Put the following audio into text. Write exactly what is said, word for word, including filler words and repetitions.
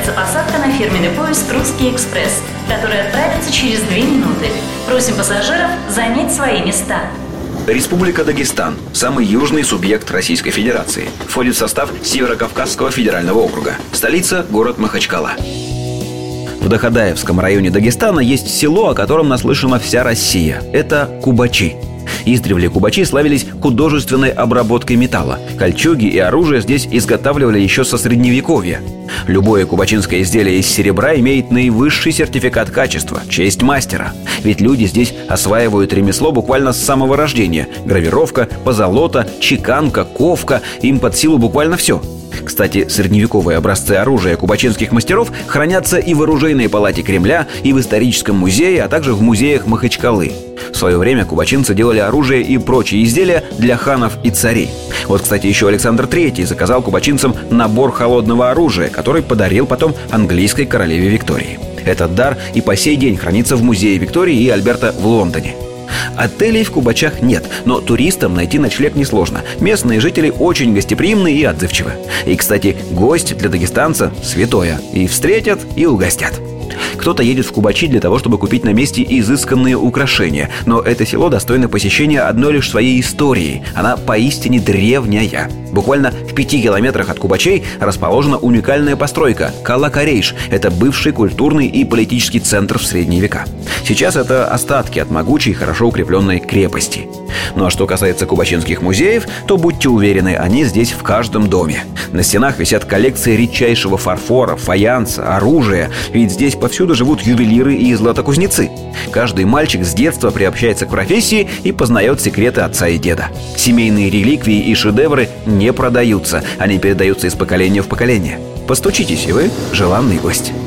ожидается посадка на фирменный поезд «Русский экспресс», который отправится через две минуты. Просим пассажиров занять свои места. Республика Дагестан – самый южный субъект Российской Федерации. Входит в состав Северокавказского федерального округа. Столица – город Махачкала. В Дахадаевском районе Дагестана есть село, о котором наслышана вся Россия. Это Кубачи. Издревле кубачи славились художественной обработкой металла. Кольчуги и оружие здесь изготавливали еще со Средневековья. Любое кубачинское изделие из серебра имеет наивысший сертификат качества – честь мастера. Ведь люди здесь осваивают ремесло буквально с самого рождения. Гравировка, позолота, чеканка, ковка – им под силу буквально все. Кстати, средневековые образцы оружия кубачинских мастеров хранятся и в оружейной палате Кремля, и в историческом музее, а также в музеях Махачкалы. В свое время кубачинцы делали оружие и прочие изделия для ханов и царей. Вот, кстати, еще Александр Третий заказал кубачинцам набор холодного оружия, который подарил потом английской королеве Виктории. Этот дар и по сей день хранится в музее Виктории и Альберта в Лондоне. Отелей в Кубачах нет, но туристам найти ночлег несложно. Местные жители очень гостеприимны и отзывчивы. И, кстати, гость для дагестанца – святое. И встретят, и угостят. Кто-то едет в Кубачи для того, чтобы купить на месте изысканные украшения. Но это село достойно посещения одной лишь своей историей. Она поистине древняя. Буквально в пяти километрах от Кубачей расположена уникальная постройка – Кала-Карейш. Это бывший культурный и политический центр в средние века. Сейчас это остатки от могучей, хорошо укрепленной крепости. Ну а что касается кубачинских музеев, то будьте уверены, они здесь в каждом доме. На стенах висят коллекции редчайшего фарфора, фаянса, оружия. Ведь здесь повсюду живут ювелиры и златокузнецы. Каждый мальчик с детства приобщается к профессии и познает секреты отца и деда. Семейные реликвии и шедевры не продаются. Они передаются из поколения в поколение. Постучитесь, и вы желанный гость.